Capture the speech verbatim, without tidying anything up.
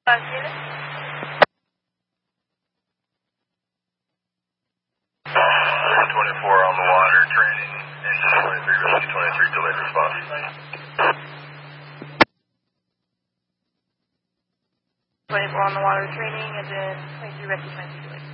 Five units. twenty-four on the water, training, engine twenty-three, rescue twenty-three, delayed response. twenty-four on the water training, and then twenty-three rescue twenty-three delayed.